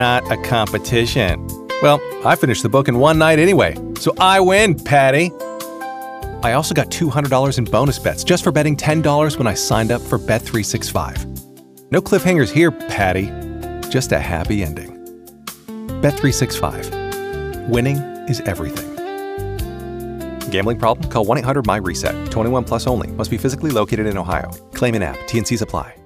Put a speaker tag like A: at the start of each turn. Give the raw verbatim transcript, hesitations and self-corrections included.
A: not a competition. Well, I finished the book in one night anyway, so I win, Patty. I also got two hundred dollars in bonus bets just for betting ten dollars when I signed up for Bet three sixty-five. No cliffhangers here, Patty. Just a happy ending. Bet three sixty-five. Winning is everything. Gambling problem? Call one eight hundred M Y RESET. twenty-one plus only. Must be physically located in Ohio. Claim in app. T and Cs apply.